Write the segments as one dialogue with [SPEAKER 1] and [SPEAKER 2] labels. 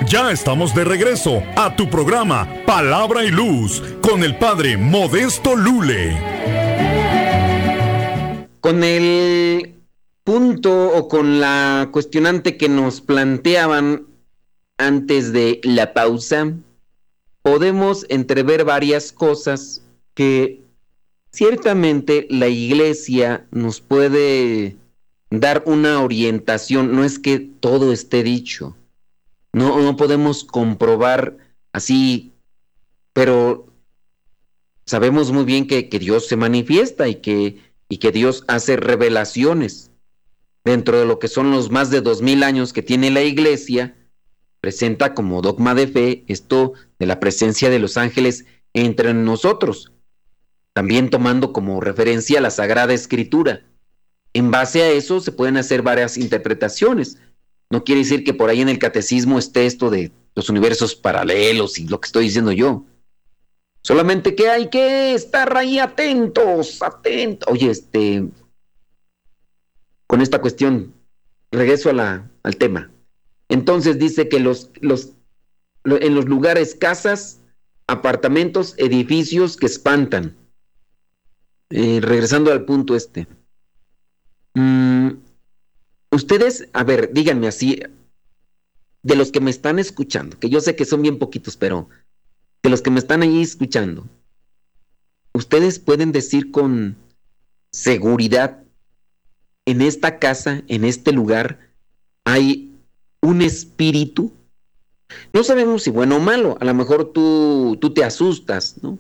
[SPEAKER 1] Ya estamos de regreso a tu programa Palabra y Luz con el Padre Modesto Lule.
[SPEAKER 2] Con el punto o con la cuestionante que nos planteaban antes de la pausa, podemos entrever varias cosas que ciertamente la iglesia nos puede dar una orientación. No es que todo esté dicho, no podemos comprobar así, pero sabemos muy bien que Dios se manifiesta y que Dios hace revelaciones. Dentro de lo que son los más de 2000 años que tiene la iglesia, presenta como dogma de fe esto de la presencia de los ángeles entre nosotros, también tomando como referencia la Sagrada Escritura. En base a eso se pueden hacer varias interpretaciones. No quiere decir que por ahí en el catecismo esté esto de los universos paralelos y lo que estoy diciendo yo. Solamente que hay que estar ahí atentos. Oye, con esta cuestión, regreso al tema. Entonces dice que en los lugares, casas, apartamentos, edificios que espantan. Regresando al punto ustedes, a ver, díganme así, de los que me están escuchando, que yo sé que son bien poquitos, pero de los que me están ahí escuchando, ustedes pueden decir con seguridad, en esta casa, en este lugar, hay un espíritu. No sabemos si bueno o malo, a lo mejor tú te asustas, ¿no?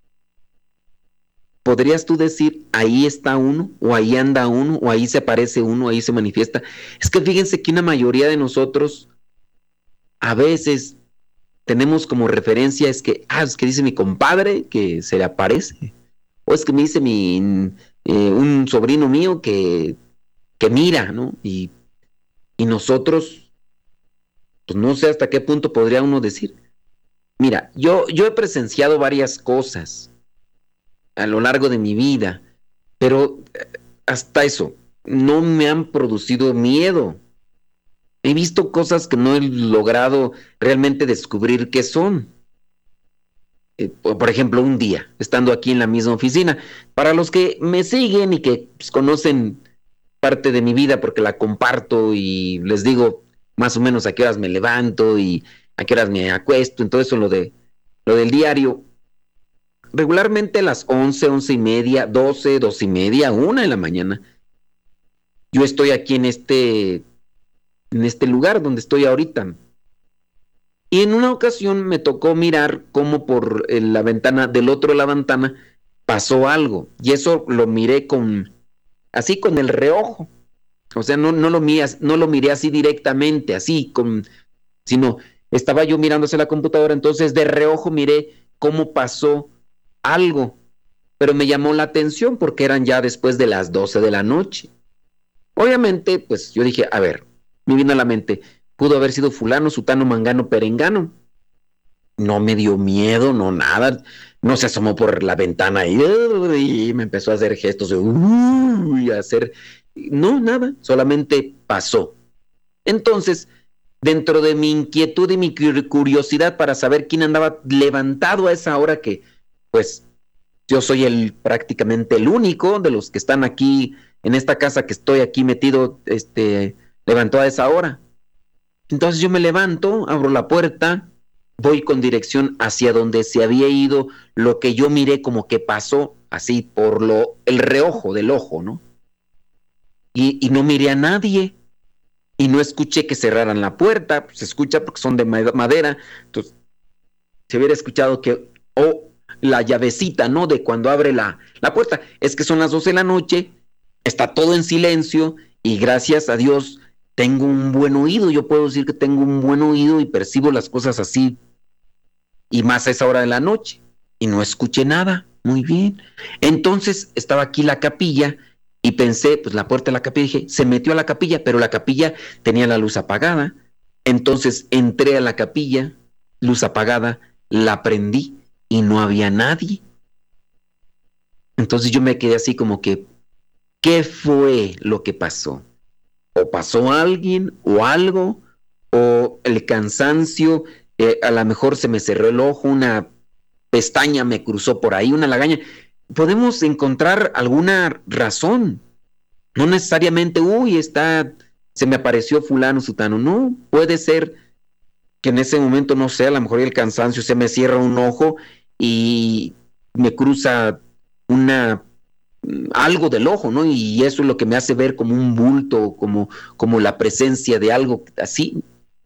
[SPEAKER 2] ¿Podrías tú decir, ahí está uno, o ahí anda uno, o ahí se aparece uno, ahí se manifiesta? Es que fíjense que una mayoría de nosotros, a veces, tenemos como referencia, es que dice mi compadre que se le aparece, o es que me dice un sobrino mío que mira, ¿no? Y nosotros, pues no sé hasta qué punto podría uno decir. Mira, yo he presenciado varias cosas a lo largo de mi vida, pero hasta eso, no me han producido miedo. He visto cosas que no he logrado realmente descubrir qué son. Por ejemplo, un día, estando aquí en la misma oficina, para los que me siguen y que pues, conocen parte de mi vida porque la comparto y les digo más o menos a qué horas me levanto y a qué horas me acuesto, entonces eso lo del diario. Regularmente a las 11, 11:30, 12, 12:30, 1 de la mañana, yo estoy aquí en este lugar donde estoy ahorita. Y en una ocasión me tocó mirar cómo por la ventana, del otro de la ventana, pasó algo. Y eso lo miré así con el reojo. O sea, no lo miré así directamente, sino estaba yo mirándose la computadora, entonces de reojo miré cómo pasó algo. Pero me llamó la atención porque eran ya después de las 12 de la noche. Obviamente, pues yo dije, a ver, me vino a la mente, pudo haber sido fulano, sutano, mangano, perengano. No me dio miedo, no nada. No se asomó por la ventana y me empezó a hacer gestos no, nada, solamente pasó. Entonces, dentro de mi inquietud y mi curiosidad para saber quién andaba levantado a esa hora que, pues, yo soy prácticamente el único de los que están aquí en esta casa que estoy aquí metido, levantó a esa hora. Entonces yo me levanto, abro la puerta, voy con dirección hacia donde se había ido lo que yo miré como que pasó, así por el reojo del ojo, ¿no? Y no miré a nadie, y no escuché que cerraran la puerta, pues se escucha porque son de madera, entonces se hubiera escuchado que, la llavecita, ¿no? De cuando abre la puerta, es que son las 12 de la noche, está todo en silencio, y gracias a Dios tengo un buen oído, yo puedo decir que tengo un buen oído y percibo las cosas así, y más a esa hora de la noche, y no escuché nada, muy bien. Entonces estaba aquí la capilla, y pensé, pues la puerta de la capilla, dije, se metió a la capilla, pero la capilla tenía la luz apagada, entonces entré a la capilla, luz apagada, la prendí, y no había nadie. Entonces yo me quedé así como que, ¿qué fue lo que pasó? ¿O pasó alguien o algo? o el cansancio, a lo mejor se me cerró el ojo, una pestaña me cruzó por ahí, una lagaña. Podemos encontrar alguna razón, no necesariamente, se me apareció fulano, sutano, no, puede ser que en ese momento, no sé, a lo mejor el cansancio, se me cierra un ojo y me cruza algo del ojo, ¿no? Y eso es lo que me hace ver como un bulto, como la presencia de algo así.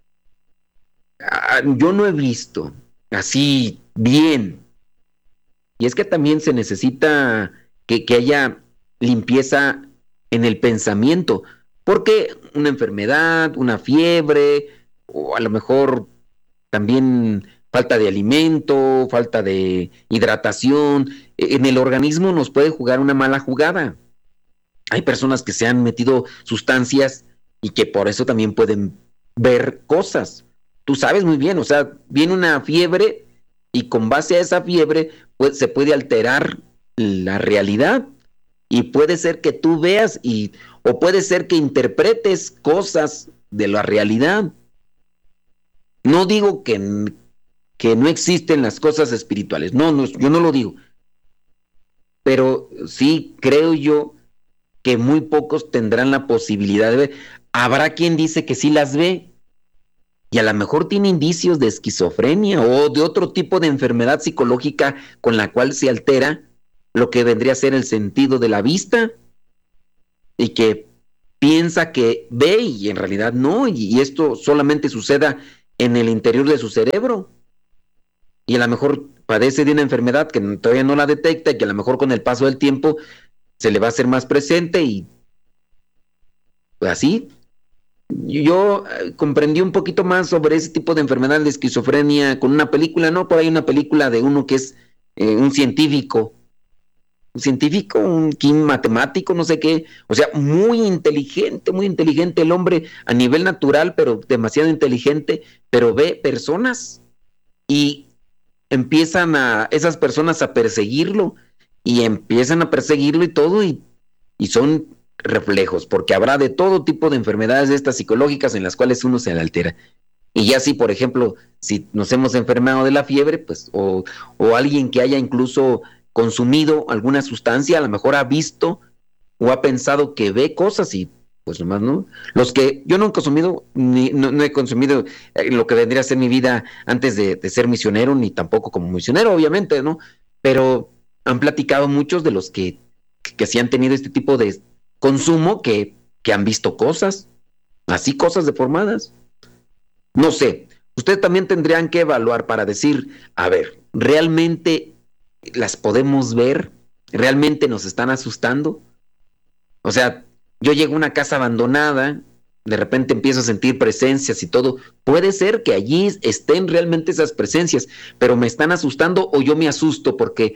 [SPEAKER 2] Yo no he visto así bien. Y es que también se necesita que haya limpieza en el pensamiento, porque una enfermedad, una fiebre, o a lo mejor también falta de alimento, falta de hidratación, en el organismo nos puede jugar una mala jugada. Hay personas que se han metido sustancias y que por eso también pueden ver cosas. Tú sabes muy bien, o sea, viene una fiebre y con base a esa fiebre pues, se puede alterar la realidad y puede ser que tú veas o puede ser que interpretes cosas de la realidad. No digo que no existen las cosas espirituales, no, yo no lo digo, pero sí creo yo que muy pocos tendrán la posibilidad de ver. Habrá quien dice que sí las ve y a lo mejor tiene indicios de esquizofrenia o de otro tipo de enfermedad psicológica con la cual se altera lo que vendría a ser el sentido de la vista y que piensa que ve y en realidad no, y esto solamente suceda en el interior de su cerebro. Y a lo mejor padece de una enfermedad que todavía no la detecta y que a lo mejor con el paso del tiempo se le va a hacer más presente y así. Yo comprendí un poquito más sobre ese tipo de enfermedad de esquizofrenia con una película, ¿no? Por ahí una película de uno que es un científico, un matemático, no sé qué, o sea, muy inteligente el hombre a nivel natural, pero demasiado inteligente, pero ve personas y empiezan esas personas a perseguirlo y empiezan a perseguirlo y todo y son reflejos, porque habrá de todo tipo de enfermedades de estas psicológicas en las cuales uno se altera. Y ya si, por ejemplo, si nos hemos enfermado de la fiebre, pues, o alguien que haya incluso consumido alguna sustancia, a lo mejor ha visto o ha pensado que ve cosas y pues nomás no. Los que yo no he consumido, no he consumido lo que vendría a ser mi vida antes de ser misionero, ni tampoco como misionero, obviamente, ¿no? Pero han platicado muchos de los que sí han tenido este tipo de consumo que han visto cosas, así cosas deformadas. No sé, ustedes también tendrían que evaluar para decir, a ver, ¿realmente las podemos ver? ¿Realmente nos están asustando? O sea, yo llego a una casa abandonada, de repente empiezo a sentir presencias y todo. Puede ser que allí estén realmente esas presencias, pero me están asustando o yo me asusto porque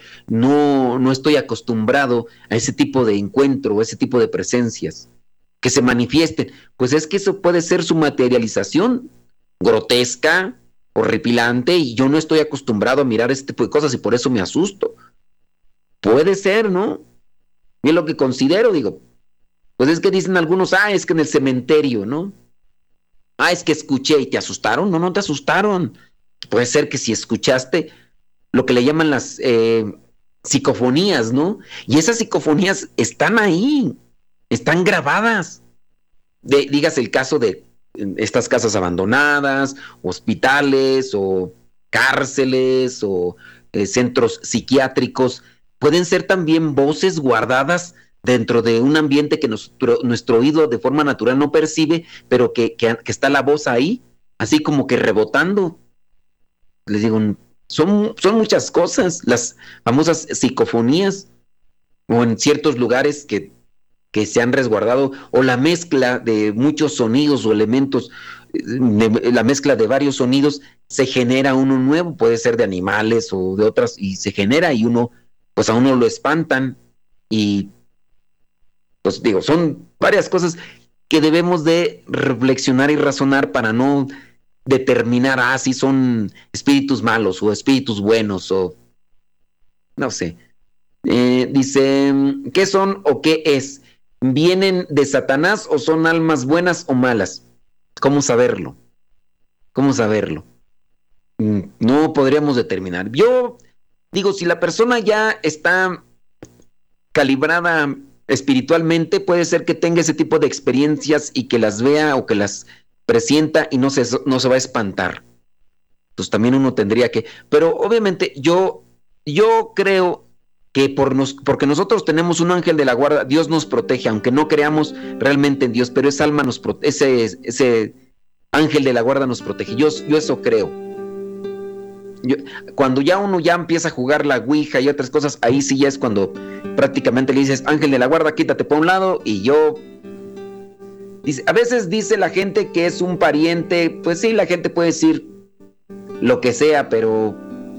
[SPEAKER 2] no estoy acostumbrado a ese tipo de encuentro, a ese tipo de presencias que se manifiesten. Pues es que eso puede ser su materialización grotesca, horripilante, y yo no estoy acostumbrado a mirar este tipo de cosas y por eso me asusto. Puede ser, ¿no? Y es lo que considero, digo. Pues es que dicen algunos, es que en el cementerio, ¿no? Es que escuché y te asustaron. No te asustaron. Puede ser que si escuchaste lo que le llaman las psicofonías, ¿no? Y esas psicofonías están ahí, están grabadas. Digas el caso de estas casas abandonadas, hospitales o cárceles o centros psiquiátricos. Pueden ser también voces guardadas dentro de un ambiente que nuestro oído de forma natural no percibe, pero que está la voz ahí, así como que rebotando. Les digo, son muchas cosas, las famosas psicofonías, o en ciertos lugares que se han resguardado, o la mezcla de muchos sonidos o elementos, la mezcla de varios sonidos, se genera uno nuevo, puede ser de animales o de otras, y se genera y pues a uno lo espantan y pues digo, son varias cosas que debemos de reflexionar y razonar para no determinar si son espíritus malos o espíritus buenos o no sé. Dice, ¿qué son o qué es? ¿Vienen de Satanás o son almas buenas o malas? ¿Cómo saberlo? ¿Cómo saberlo? No podríamos determinar. Yo digo, si la persona ya está calibrada espiritualmente, puede ser que tenga ese tipo de experiencias y que las vea o que las presienta y no se va a espantar. Pues también uno tendría que... Pero obviamente yo creo que porque nosotros tenemos un ángel de la guarda, Dios nos protege, aunque no creamos realmente en Dios, pero esa alma nos protege, ese ángel de la guarda nos protege. Yo eso creo. Cuando ya uno ya empieza a jugar la ouija y otras cosas, ahí sí ya es cuando prácticamente le dices, ángel de la guarda, quítate por un lado, y yo... a veces dice la gente que es un pariente, pues sí, la gente puede decir lo que sea, pero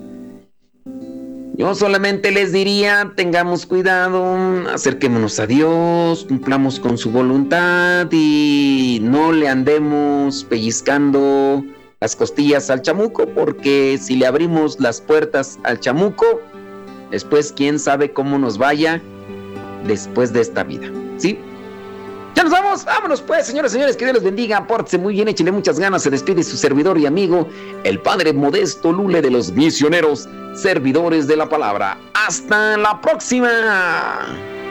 [SPEAKER 2] yo solamente les diría, tengamos cuidado, acerquémonos a Dios, cumplamos con su voluntad y no le andemos pellizcando las costillas al chamuco, porque si le abrimos las puertas al chamuco, después quién sabe cómo nos vaya después de esta vida, ¿sí? Ya nos vamos, vámonos pues, señores, señores, que Dios les bendiga, pórtense muy bien, échenle muchas ganas, se despide su servidor y amigo, el Padre Modesto Lule de los misioneros, servidores de la palabra. ¡Hasta la próxima!